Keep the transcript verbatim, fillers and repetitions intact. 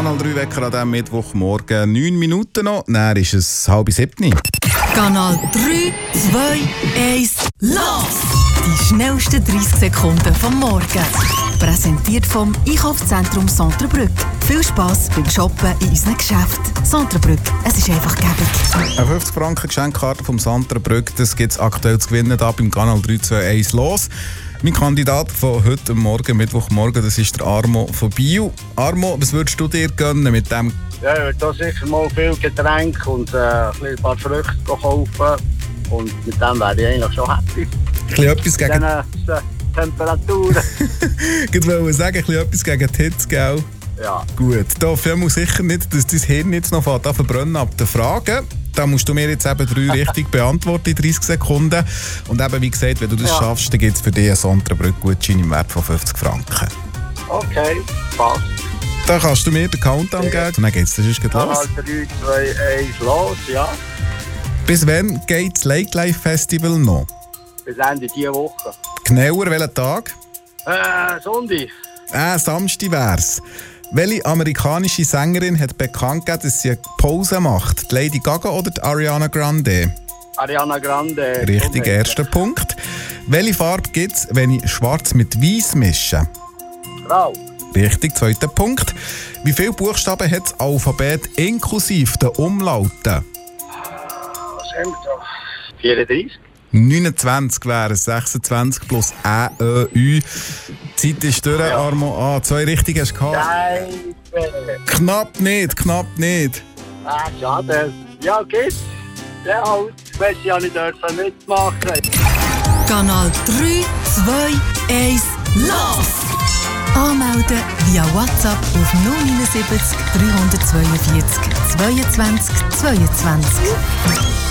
Kanal drei Wecker an diesem Mittwochmorgen. Neun Minuten noch, dann ist es halb sieben. Kanal drei, zwei, eins, los! Die schnellsten dreißig Sekunden vom Morgen. Präsentiert vom Einkaufszentrum Centrebrück. Viel Spass beim Shoppen in unseren Geschäften. Centrebrück, es ist einfach gäbig. Eine fünfzig Franken Geschenkkarte vom Centrebrück, das gibt es aktuell zu gewinnen da beim Kanal drei zwei eins los. Mein Kandidat von heute Morgen, Mittwochmorgen, das ist der Armo von Bio. Armo, was würdest du dir gönnen mit dem? Ja, ich würde da sicher mal viel Getränke und äh, ein paar Früchte kaufen. Und mit dem wäre ich eigentlich schon happy. Ein bisschen etwas gegen... Diese, äh, Temperaturen. Ich wollte sagen, ein bisschen etwas gegen die Hitze, gell? Ja. Gut, da muss sicher nicht, dass dein Hirn jetzt noch fährt, verbrennen ab den Fragen. Da musst du mir jetzt eben drei richtig beantworten in dreißig Sekunden. Und eben, wie gesagt, wenn du das ja. schaffst, dann gibt es für dich einen Centrebrück-Gutschein im Wert von fünfzig Franken. Okay, passt. Dann kannst du mir den Countdown ja. geben und dann geht's. Das ist gleich los. drei, zwei, eins, los, ja. Bis wann geht das Lake Life Festival noch? Bis Ende dieser Woche. Genauer, welchen Tag? Äh, Sonntag. Äh, Samstag wär's. Welche amerikanische Sängerin hat bekannt gegeben, dass sie eine Pause macht? Die Lady Gaga oder die Ariana Grande? Ariana Grande. Richtig, erster Punkt. Welche Farbe gibt es, wenn ich schwarz mit weiß mische? Grau. Richtig, zweiter Punkt. Wie viele Buchstaben hat das Alphabet inklusive der Umlauten? Was haben wir da? vierunddreißig. neunundzwanzig wären es, sechsundzwanzig plus Ä, Ö, Ü. Die Zeit ist durch, ja. Armo. Ah, zwei richtig hast du gehabt. Scheiße. Knapp nicht, knapp nicht. Ah, schade. Ja, geht's. Ja, halt. Weiss ich ja nicht dürfen mitmachen. Kanal drei, zwei, eins, los! Anmelden via WhatsApp auf null neun sieben drei zwei vier, zweiundzwanzig zweiundzwanzig.